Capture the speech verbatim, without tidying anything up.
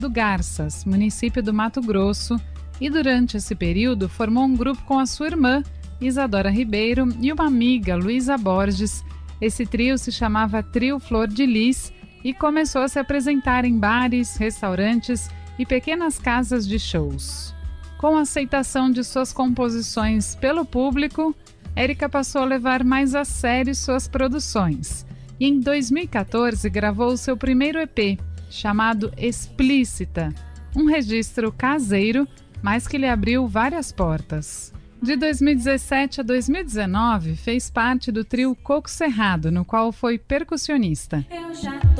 do Garças, município do Mato Grosso, e durante esse período formou um grupo com a sua irmã, Isadora Ribeiro, e uma amiga, Luísa Borges. Esse trio se chamava Trio Flor de Lis e começou a se apresentar em bares, restaurantes e pequenas casas de shows. Com a aceitação de suas composições pelo público, Érica passou a levar mais a sério suas produções e em dois mil e quatorze gravou seu primeiro E P, chamado Explícita, um registro caseiro, mas que lhe abriu várias portas. De dois mil e dezessete a dois mil e dezenove, fez parte do trio Coco Cerrado, no qual foi percussionista.